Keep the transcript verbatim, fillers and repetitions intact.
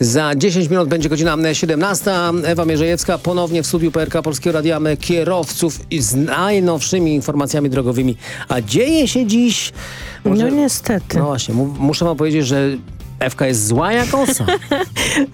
Za dziesięć minut będzie godzina siedemnasta. Ewa Mierzejewska ponownie w studiu P R K Polskiego Radia kierowców z najnowszymi informacjami drogowymi. A dzieje się dziś... Może, no niestety. No właśnie, mu, muszę wam powiedzieć, że Ewka jest zła jak osa.